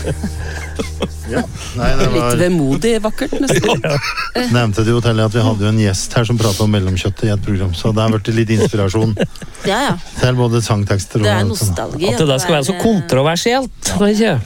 Ja. Nei, det var... Litt vemodig vakkert, nesten. Nevnte det jo til at vi hadde jo en gjest her som pratet om mellomkjøttet i et program, så det har vært litt inspirasjon til både sangtekster og... Det nostalgi. At det der skal være så kontroversielt, det ikke?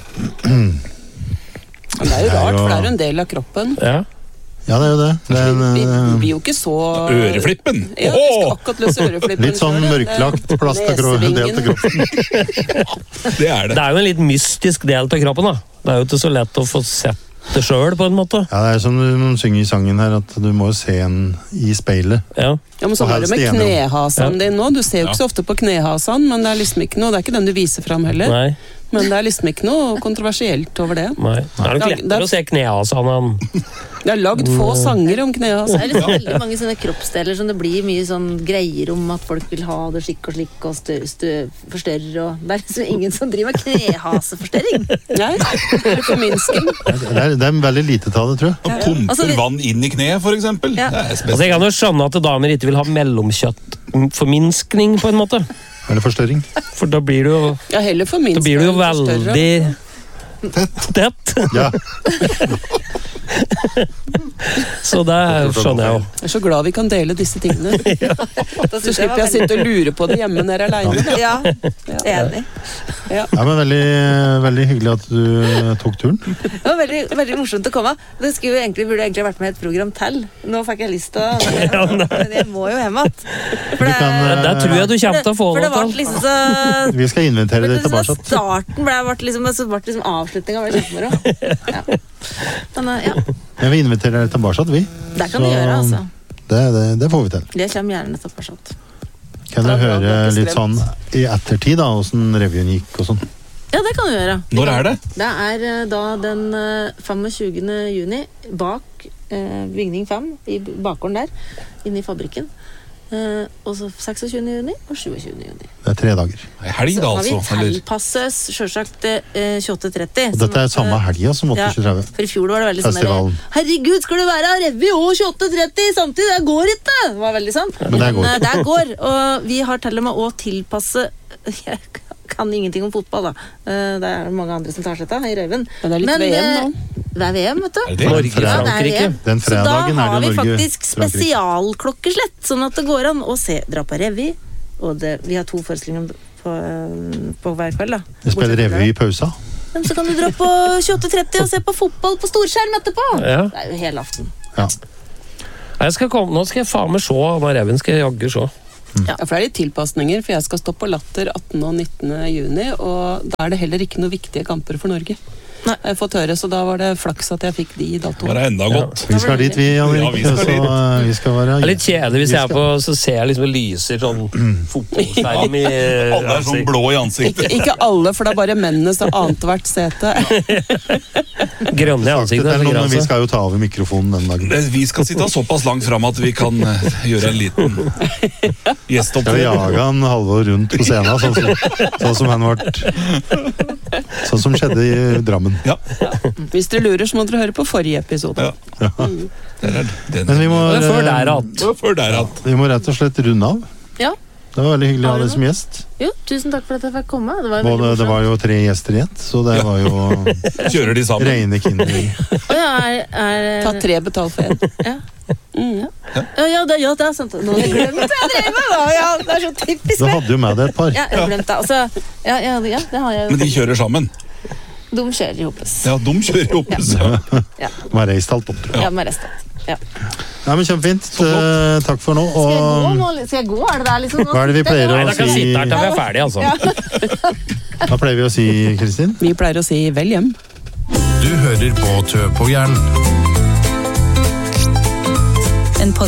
Det er jo rart, for det er jo en del av kroppen. Ja, det er jo det. Vi blir jo ikke så... Øreflippen! Ja, vi skal akkurat løse øreflippen. Litt sånn mørklagt plast av del til kroppen. Det er det. Det er jo en litt mystisk del av kroppen, da. Det er jo ikke så lett å få sett det selv, på en måte. Ja, det er som du synger i sangen her, at du må jo se en i speilet. Ja, men så har du med knehasan din nå. Du ser jo ikke så ofte på knehasan, men det er liksom ikke noe, det er ikke den du viser frem heller. Nei. Men det er liksom ikke noe kontroversielt over det. Nei, det er nok lettere å se knehasan. Det er lagd få sanger om knehasan. Det er liksom veldig mange sånne kroppsdeler som det blir mye sånn greier om at folk vil ha det slik og slik og forstørre og... Det er liksom ingen som driver med knehaseforstørring. Nei, det er forminsking. Det er veldig lite av det, tror jeg. Og pumper vann inn i kneet, for eksempel. Ja. Det er spesielt. Altså, jeg kan jo skjønne at damer ikke vil ha mellomkjøttforminskning, på en måte. Eller forstørring. For da blir det jo... Ja, heller forminskning. Da blir det jo veldig... Tett. Ja. Så det skjønner jeg jo. Jeg er så glad vi kan dele disse tingene. Så slipper jeg å sitte og lure på det hjemme når jeg er alene. Ja, enig. Ja, men veldig hyggelig at du tok turen. Det var veldig, veldig morsomt å komme. Det burde egentlig vært med et program til. Nå fikk jeg lyst til å... Men jeg må jo hjem igjen. Det tror jeg du kommer til å få noe til. Liksom så... Vi skal inventere det tilbake. Starten ble liksom avslutningen ble kjempemoro. Ja. Vi inviterer deg tilbake, vi. Det kan vi gjøre, altså. Det får vi til. Det kommer gjerne tilbake. Kan du høre litt sånn i ettertid da, hvordan revyen gikk og sånn? Ja, det kan du gjøre. Når er det? Det er da den 25. juni bak bygning 5 i bakgården der, inne i fabrikken. Og så 26. juni og 27. juni. Det er 3 dager. Helg da, altså? Så har vi tellpasses, selvsagt 28.30. Og dette er samme helga som 28.30. For i fjor var det veldig sånn der, herregud, skal det være revy og 28.30 samtidig? Det går ikke! Det var veldig sånn. Men det går. Og vi har til og med å tilpasse... Jeg kan ingenting om fotball, da. Det er mange andre som tar seg til i Røyven. Men det er litt VM nå. Det er VM, vet du. Norge-Frankrike. Den fredagen er det Norge-Frankrike. Så da har vi faktisk spesialklokkeslett, sånn at det går an å dra på revy. Og vi har 2 forestillinger på hver kveld, da. Vi spiller revy i pausa. Men så kan du dra på 28.30 og se på fotball på storskjerm etterpå. Ja. Det er jo hele aften. Ja. Nå skal jeg faen meg se, hva reven skal jeg jagge se. Ja, for det er litt tilpasninger, for jeg skal stå på Latter 18. og 19. juni, og da er det heller ikke noen viktige kamper for Norge. Nei. Jeg har fått høre, så da var det flaks at jeg fikk de i datoen. Det var enda godt. Vi skal dit, vi, Jan-Erik. Ja, vi skal dit. Vi skal være... Det er litt kjedelig hvis jeg er på, så ser jeg liksom lyser sånn fotballskjerm i... Alle er sånn blå i ansiktet. Ikke alle, for det er bare mennene som annet hvert sete. Grønne i ansiktet. Vi skal jo ta over mikrofonen den dagen. Vi skal sitte såpass langt frem at vi kan gjøre en liten gjest opp. Skal vi jage han Halvor rundt på scenen, sånn som han ble... Sånn som skjedde i Drammen. Ja. Hvis dere lurer, så må dere høre på forrige episode. Ja. Men vi må... Det er før der at. Vi må rett og slett runde av. Ja. Det var veldig hyggelig å ha deg som gjest. Jo, tusen takk for at jeg fikk komme. Det var jo 3 gjester igjen, så det var jo... Kjører de sammen? Reine kinder. Ta 3 betalt for 1. Ja. Ja, det er sant. Nå har jeg glemt det jeg drev med. Ja, det er så typisk. Du hadde jo med deg et par. Ja, jeg har glemt det. Altså, ja, det har jeg. Men de kjører sammen? De kjører i hoppes. Ja, de kjører i hoppes. Ja. De har reist alt opp. Ja, de har reist alt. Ja. Ja, men kjempefint. Takk for nå. Skal jeg gå? Er det der liksom? Hva er det vi pleier å si? Nei, da kan sitte her til vi er ferdige, altså. Hva pleier vi å si, Kristin? Vi pleier å si vel hjem. Du hører på Tø på Jern. En